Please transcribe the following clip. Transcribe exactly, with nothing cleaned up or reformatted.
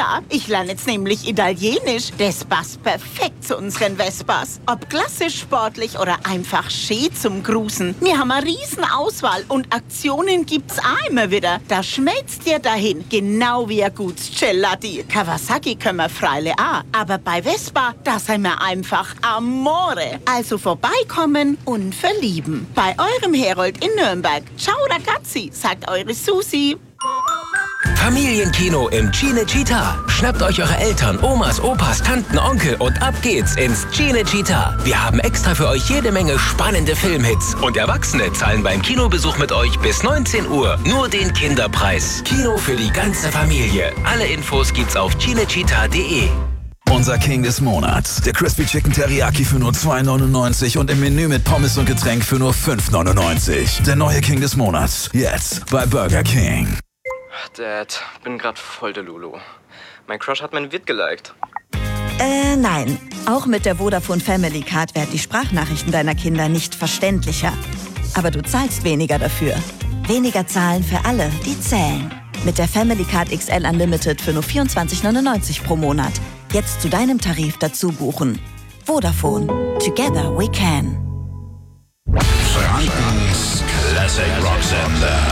klar. Ich lerne jetzt nämlich Italienisch. Das passt perfekt zu unseren Vespas. Ob klassisch, sportlich oder einfach schön zum Grußen. Wir haben eine riesen Auswahl und Aktionen gibt's auch immer wieder. Da schmelzt dir dahin, genau wie ein gutes Gelati. Kawasaki können wir freilich auch. Aber bei Vespa, da sind wir einfach Amore. Also vorbeikommen und verlieben. Bei eurem Herold in Nürnberg. Ciao ragazzi, sagt eure Susi. Familienkino im Cinecittà. Schnappt euch eure Eltern, Omas, Opas, Tanten, Onkel und ab geht's ins Cinecittà. Wir haben extra für euch jede Menge spannende Filmhits. Und Erwachsene zahlen beim Kinobesuch mit euch bis neunzehn Uhr nur den Kinderpreis. Kino für die ganze Familie. Alle Infos gibt's auf cinecittà punkt de. Unser King des Monats. Der Crispy Chicken Teriyaki für nur zwei neunundneunzig und im Menü mit Pommes und Getränk für nur fünf neunundneunzig. Der neue King des Monats. Jetzt bei Burger King. Dad, bin grad voll der Lulu. Mein Crush hat mein Vid geliked. Äh, nein. Auch mit der Vodafone Family Card werden die Sprachnachrichten deiner Kinder nicht verständlicher. Aber du zahlst weniger dafür. Weniger zahlen für alle, die zählen. Mit der Family Card X L Unlimited für nur vierundzwanzig neunundneunzig pro Monat. Jetzt zu deinem Tarif dazu buchen. Vodafone. Together we can. Frankens Classic Rock Sender.